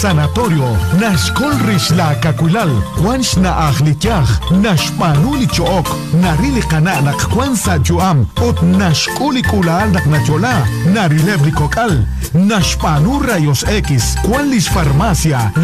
sanatorio, nashkolrish la kakulal, kwans na akhlityach, nashpanuli chook, narili kana nakwansa juam, ot nashkuli kulal naknachola, narilebri kokal, nashpanu rayos X, kwalis farmacia,